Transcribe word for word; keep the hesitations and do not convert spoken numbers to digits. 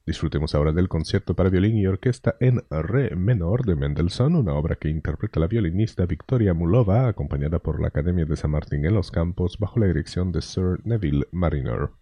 Disfrutemos ahora del concierto para violín y orquesta en re menor de Mendelssohn, una obra que interpreta la violinista Victoria Mulova, acompañada por la Academia de San Martín en los Campos, bajo la dirección de Sir Neville Marriner.